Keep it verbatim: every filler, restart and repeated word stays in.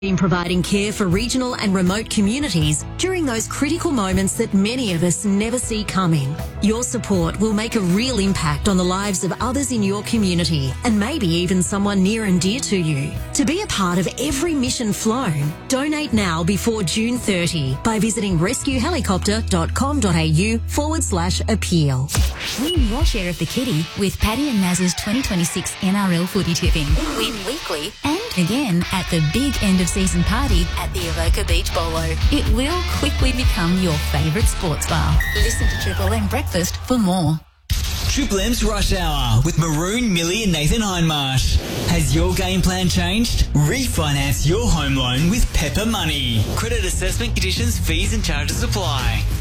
been providing care for regional and remote communities during those critical moments that many of us never see coming. Your support will make a real impact on the lives of others in your community and maybe even someone near and dear to you. To be a part of every mission flown, donate now before June thirtieth by visiting rescuehelicopter.com.au forward slash appeal. Win your share of the kitty with Paddy and Naz's twenty twenty-six N R L footy tipping. Win weekly and again at the big end of season party at the Avoca Beach Bolo. It will quickly become your favourite sports bar. Listen to Triple M Breakfast for more. Triple M's Rush Hour with Maroon, Millie and Nathan Hindmarsh. Has your game plan changed? Refinance your home loan with Pepper Money. Credit assessment conditions, fees and charges apply.